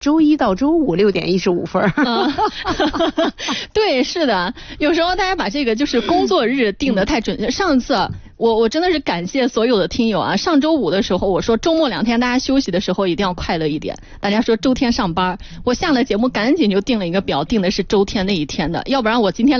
周一到周五6点15分。 对，是的，有时候大家把这个就是工作日定得太准确。上次我真的是感谢所有的听友啊！上周五的时候我说周末2天大家休息的时候一定要快乐一点，大家说周天上班，我下了节目赶紧就定了一个表，定的是周天那一天的，要不然我今天